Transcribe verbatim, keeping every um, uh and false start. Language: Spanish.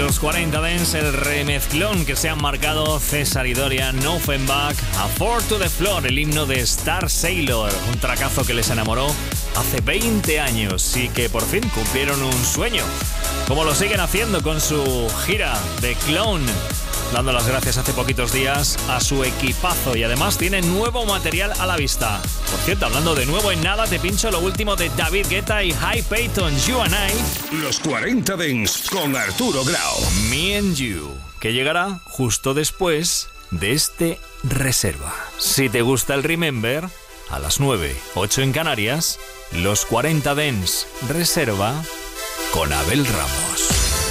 los cuarenta Dance, el remezclón que se han marcado César y Dorian, Offenbach, A Four to the Floor, el himno de Star Sailor, un tracazo que les enamoró hace veinte años y que por fin cumplieron un sueño, como lo siguen haciendo con su gira de Clone, dando las gracias hace poquitos días a su equipazo y además tienen nuevo material a la vista. Por cierto, hablando de nuevo, en nada te pincho lo último de David Guetta y High Payton, You and I. Los cuarenta Dance con Arturo Grau. Me and You, que llegará justo después de este Reserva. Si te gusta el Remember, a las nueve, ocho en Canarias, Los cuarenta Dance Reserva con Abel Ramos.